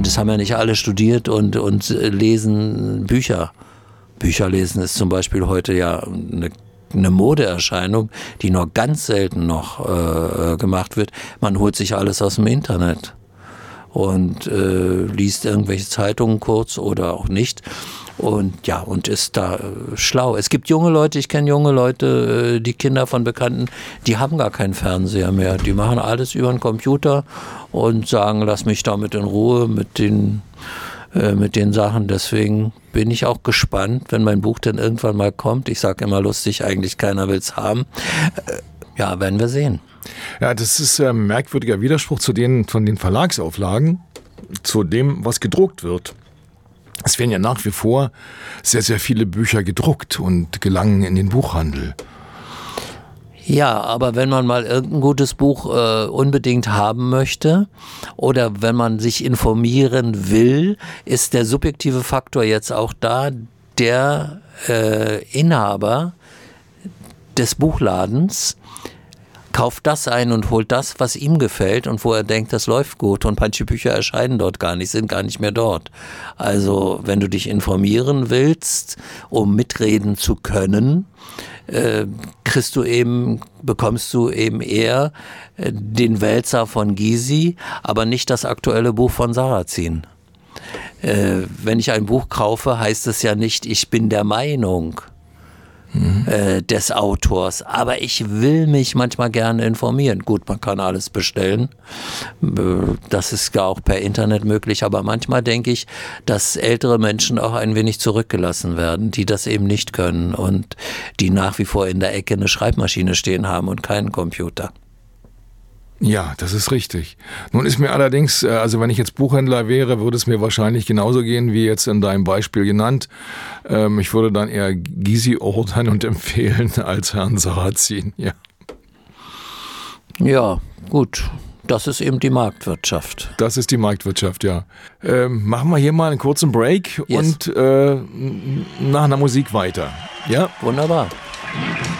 Und es haben ja nicht alle studiert und lesen Bücher. Bücher lesen ist zum Beispiel heute ja eine Modeerscheinung, die nur ganz selten noch gemacht wird. Man holt sich alles aus dem Internet und liest irgendwelche Zeitungen kurz oder auch nicht. Und ja, und ist da schlau. Es gibt junge Leute, ich kenne junge Leute, die Kinder von Bekannten, die haben gar keinen Fernseher mehr. Die machen alles über den Computer und sagen, lass mich damit in Ruhe mit den Sachen. Deswegen bin ich auch gespannt, wenn mein Buch dann irgendwann mal kommt. Ich sage immer lustig, eigentlich keiner will es haben. Ja, werden wir sehen. Ja, das ist ein merkwürdiger Widerspruch von den Verlagsauflagen zu dem, was gedruckt wird. Es werden ja nach wie vor sehr, sehr viele Bücher gedruckt und gelangen in den Buchhandel. Ja, aber wenn man mal irgendein gutes Buch unbedingt haben möchte oder wenn man sich informieren will, ist der subjektive Faktor jetzt auch da. Der Inhaber des Buchladens kauft das ein und holt das, was ihm gefällt und wo er denkt, das läuft gut. Und manche Bücher erscheinen dort gar nicht, sind gar nicht mehr dort. Also wenn du dich informieren willst, um mitreden zu können, bekommst du eben eher den Wälzer von Gysi, aber nicht das aktuelle Buch von Sarrazin. Wenn ich ein Buch kaufe, heißt es ja nicht, ich bin der Meinung des Autors. Aber ich will mich manchmal gerne informieren. Gut, man kann alles bestellen. Das ist ja auch per Internet möglich. Aber manchmal denke ich, dass ältere Menschen auch ein wenig zurückgelassen werden, die das eben nicht können und die nach wie vor in der Ecke eine Schreibmaschine stehen haben und keinen Computer. Ja, das ist richtig. Nun ist mir allerdings, also wenn ich jetzt Buchhändler wäre, würde es mir wahrscheinlich genauso gehen, wie jetzt in deinem Beispiel genannt. Ich würde dann eher Gysi ordern und empfehlen als Herrn Sarrazin, ja. Ja, gut. Das ist eben die Marktwirtschaft. Das ist die Marktwirtschaft, ja. Machen wir hier mal einen kurzen Break und nach einer Musik weiter. Ja? Wunderbar.